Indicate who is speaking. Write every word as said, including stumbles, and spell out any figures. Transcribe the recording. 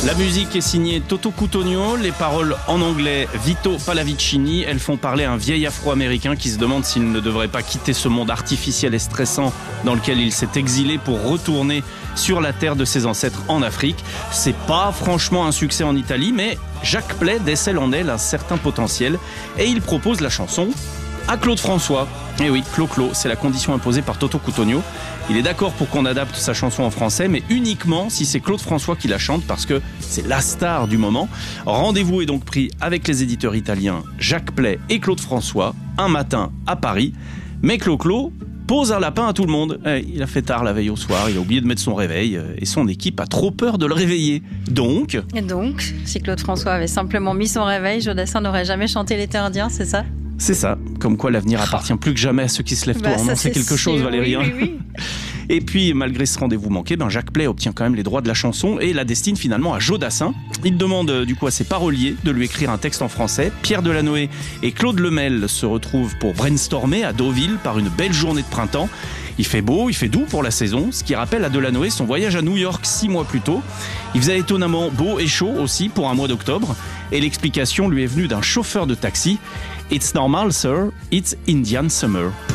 Speaker 1: La musique est signée Toto Cutugno, les paroles en anglais Vito Pallavicini. Elles font parler un vieil afro-américain qui se demande s'il ne devrait pas quitter ce monde artificiel et stressant dans lequel il s'est exilé pour retourner sur la terre de ses ancêtres en Afrique. C'est pas franchement un succès en Italie, mais Jacques Pley décèle en elle un certain potentiel et il propose la chanson à Claude François. Et oui, Clo-Clo, c'est la condition imposée par Toto Cutugno. Il est d'accord pour qu'on adapte sa chanson en français, mais uniquement si c'est Claude François qui la chante, parce que c'est la star du moment. Rendez-vous est donc pris avec les éditeurs italiens Jacques Pley et Claude François, un matin à Paris. Mais Clo-Clo pose un lapin à tout le monde. Il a fait tard la veille au soir, il a oublié de mettre son réveil, et son équipe a trop peur de le réveiller. Donc...
Speaker 2: Et donc, si Claude François avait simplement mis son réveil, Jodassin n'aurait jamais chanté l'été indien, c'est ça ?
Speaker 1: C'est ça, comme quoi l'avenir appartient plus que jamais à ceux qui se lèvent tôt.
Speaker 2: Bah,
Speaker 1: on en sait quelque
Speaker 2: sûr.
Speaker 1: chose, Valérie.
Speaker 2: Oui, oui, oui.
Speaker 1: Et puis, malgré ce rendez-vous manqué, ben Jacques Pley obtient quand même les droits de la chanson et la destine finalement à Jodassin. Il demande euh, du coup à ses paroliers de lui écrire un texte en français. Pierre Delanoë et Claude Lemel se retrouvent pour brainstormer à Deauville par une belle journée de printemps. Il fait beau, il fait doux pour la saison, ce qui rappelle à Delanoë son voyage à New York six mois plus tôt. Il faisait étonnamment beau et chaud aussi pour un mois d'octobre. Et l'explication lui est venue d'un chauffeur de taxi. It's normal, sir. It's Indian summer.